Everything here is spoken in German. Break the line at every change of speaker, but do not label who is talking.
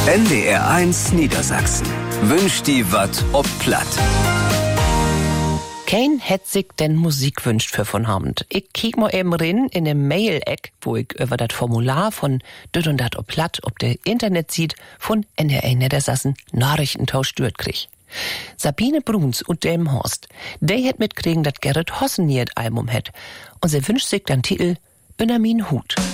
NDR1 Niedersachsen wünscht die wat ob platt.
Kein hätt sich denn Musik wünscht für von Abend. Ich kiek mal eben rein in dem Mail-Eck, wo ich über das Formular von Düt und Dat ob platt ob der Internet sieht von NDR Niedersachsen Nachrichtentausch stört krieg. Sabine Bruns und Delmenhorst, die hätt mitkriegen, dat Gerrit Hossen nie et Album hätt. Und sie wünscht sich dann Titel Ünner min Hut.